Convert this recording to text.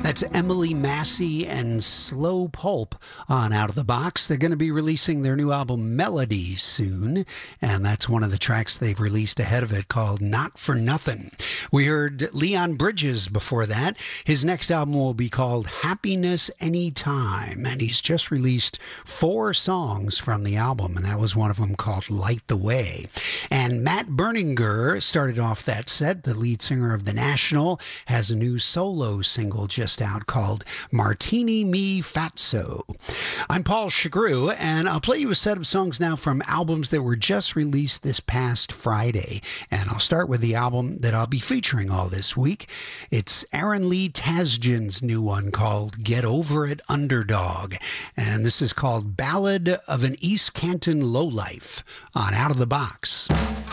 That's Emily Massey and Slow Pulp on Out of the Box. They're going to be releasing their new album Melody soon, and that's one of the tracks they've released ahead of it called Not for Nothing. We heard Leon Bridges before that. His next album will be called Happiness Anytime, and he's just released 4 songs from the album, and that was one of them called Light the Way. And Matt Berninger started off that set. The lead singer of The National has a new solo single just out called Martini Me Fatso. I'm Paul Chagru, and I'll play you a set of songs now from albums that were just released this past Friday. And I'll start with the album that I'll be featuring all this week. It's Aaron Lee Tasjan's new one called Get Over It Underdog. And this is called Ballad of an East Canton Lowlife on Out of the Box.